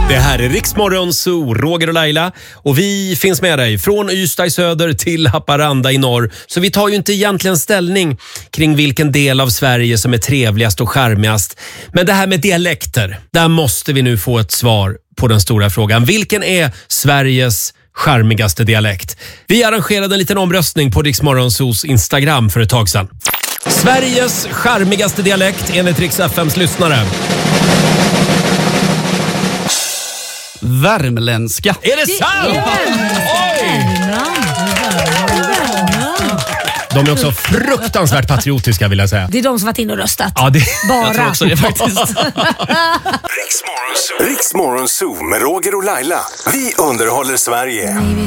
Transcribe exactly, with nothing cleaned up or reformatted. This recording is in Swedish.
Det här är Riksmorgon Zoo, Roger och Laila. Och vi finns med dig från Ystad i söder till Haparanda i norr. Så vi tar ju inte egentligen ställning kring vilken del av Sverige som är trevligast och charmigast. Men det här med dialekter, där måste vi nu få ett svar på den stora frågan. Vilken är Sveriges charmigaste dialekt? Vi arrangerade en liten omröstning på Riksmorgon Zoos Instagram för ett tag sedan. Sveriges charmigaste dialekt enligt Rix F M:s lyssnare. Värmländska. Är det sant? Oj! De är också fruktansvärt patriotiska, vill jag säga. Det är de som varit in och röstat. Ja, det... Bara. Jag tror också det faktiskt. Riksmorgon Zoo med Roger och Laila. Vi underhåller Sverige.